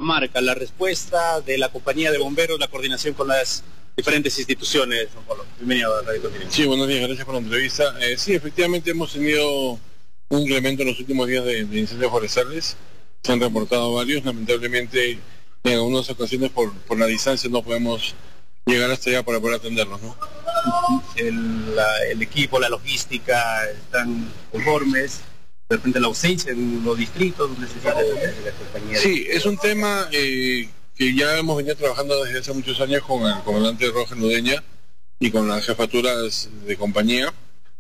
Cajamarca, la respuesta de la compañía de bomberos, la coordinación con las diferentes instituciones. Juan Pablo, bienvenido a Radio Continente. Sí, buenos días, gracias por la entrevista. Sí, efectivamente hemos tenido un incremento en los últimos días de incendios forestales. Se han reportado varios, lamentablemente en algunas ocasiones por la distancia no podemos llegar hasta allá para poder atenderlos, ¿no? El equipo, la logística, están conformes. De repente la ausencia en los distritos donde se sale de la compañía. Sí, es un tema que ya hemos venido trabajando desde hace muchos años con el comandante Roger Nudeña y con las jefaturas de compañía.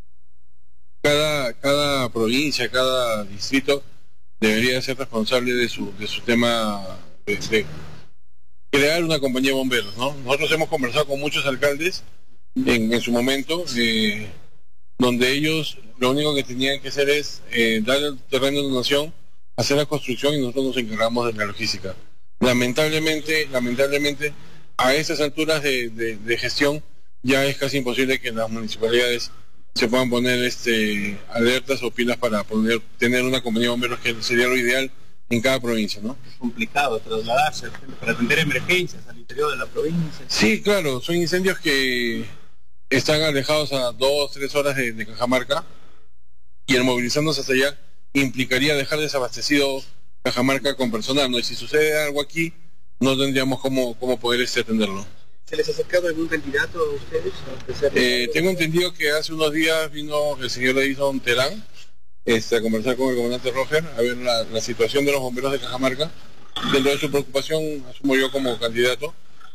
Cada provincia, cada distrito debería ser responsable de su tema de crear una compañía de bomberos, ¿no? Nosotros hemos conversado con muchos alcaldes en su momento, donde ellos lo único que tenían que hacer es dar el terreno de donación, hacer la construcción y nosotros nos encargamos de la logística. Lamentablemente, a estas alturas de gestión ya es casi imposible que las municipalidades se puedan poner alertas o pilas para poder tener una compañía de bomberos, que sería lo ideal en cada provincia, ¿no? Es complicado trasladarse para atender emergencias al interior de la provincia. Sí, claro, son incendios que están alejados a 2-3 horas de Cajamarca, y el movilizarnos hasta allá implicaría dejar desabastecido Cajamarca con personal, ¿no? Y si sucede algo aquí, no tendríamos cómo poder atenderlo. ¿Se les ha acercado algún candidato a ustedes? Tengo entendido que hace unos días vino el señor Edison Terán a conversar con el comandante Roger, a ver la situación de los bomberos de Cajamarca. Dentro de su preocupación, asumo yo como candidato.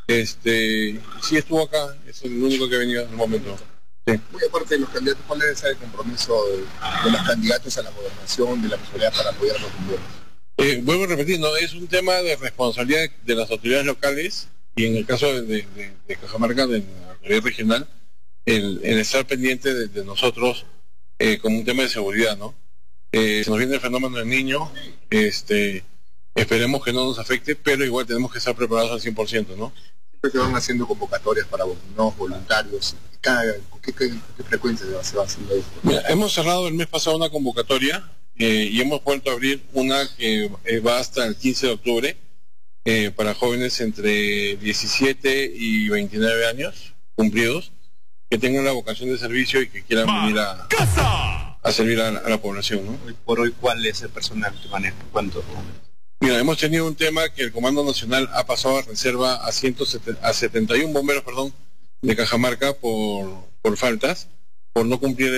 Sí estuvo acá, es el único que ha venido en el momento. Sí. Muy aparte de los candidatos, ¿cuál debe ser el compromiso de los candidatos a la gobernación, de la municipalidad para apoyar a los bomberos? Vuelvo a repetir, no, es un tema de responsabilidad de las autoridades locales, y en el caso de Cajamarca, de la autoridad regional, el estar pendiente de nosotros como un tema de seguridad, ¿no? Se nos viene el fenómeno del niño, esperemos que no nos afecte, pero igual tenemos que estar preparados al 100%, ¿no? Siempre se van haciendo convocatorias para nuevos voluntarios. ¿Qué frecuencia se va haciendo esto? Mira, hemos cerrado el mes pasado una convocatoria y hemos vuelto a abrir una que va hasta el 15 de octubre para jóvenes entre 17 y 29 años cumplidos, que tengan la vocación de servicio y que quieran venir a servir a la población, ¿no? Hoy por hoy, ¿cuál es el personal que maneja? ¿Cuánto? Mira, hemos tenido un tema que el Comando Nacional ha pasado a reserva a 71 bomberos, de Cajamarca por faltas, por no cumplir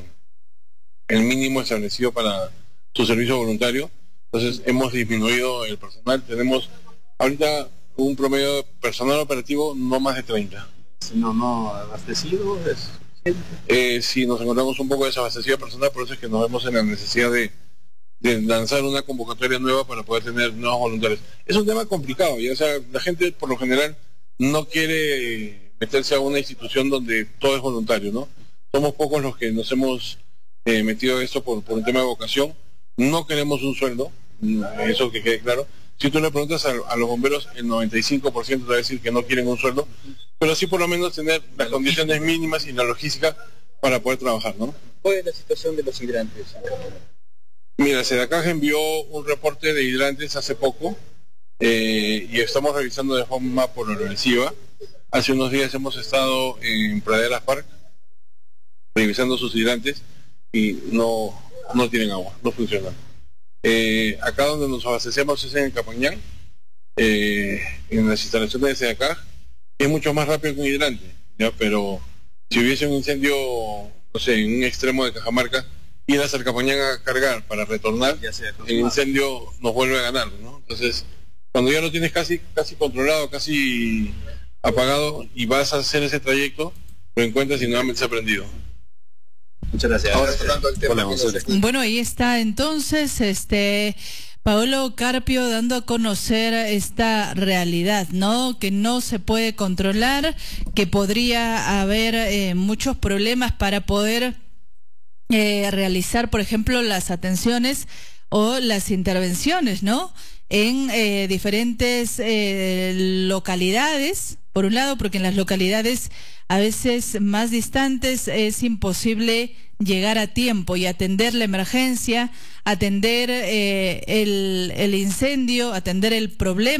el mínimo establecido para su servicio voluntario. Entonces hemos disminuido el personal. Tenemos ahorita un promedio de personal operativo no más de 30. Si no abastecido, es suficiente. Si nos encontramos un poco desabastecido de personal, por eso es que nos vemos en la necesidad de lanzar una convocatoria nueva para poder tener nuevos voluntarios. Es un tema complicado, o sea, la gente por lo general no quiere meterse a una institución donde todo es voluntario, ¿no? Somos pocos los que nos hemos metido a esto por un tema de vocación. No queremos un sueldo, eso que quede claro. Si tú le preguntas a los bomberos, el 95% te va a decir que no quieren un sueldo, pero sí por lo menos tener las condiciones mínimas y la logística para poder trabajar, ¿no? ¿Cuál es la situación de los hidrantes? Mira, SEDACAG envió un reporte de hidrantes hace poco y estamos revisando de forma progresiva. Hace unos días hemos estado en Praderas Park revisando sus hidrantes y no tienen agua, no funcionan. Acá donde nos abastecemos es en el Capañán, en las instalaciones de SEDACAG. Es mucho más rápido que un hidrante, ¿ya? Pero si hubiese un incendio, no sé, en un extremo de Cajamarca, ir hasta el Capañán a cargar para retornar, el incendio nos vuelve a ganar, ¿no? Entonces, cuando ya lo tienes casi controlado, casi apagado, y vas a hacer ese trayecto, lo encuentras y nuevamente se ha prendido. Muchas gracias. Ahora tratando el tema. Bueno, ahí está entonces Paolo Carpio dando a conocer esta realidad, ¿no? Que no se puede controlar, que podría haber muchos problemas para poder realizar, por ejemplo, las atenciones o las intervenciones, ¿no? En diferentes localidades, por un lado, porque en las localidades a veces más distantes es imposible llegar a tiempo y atender la emergencia, atender el incendio, atender el problema.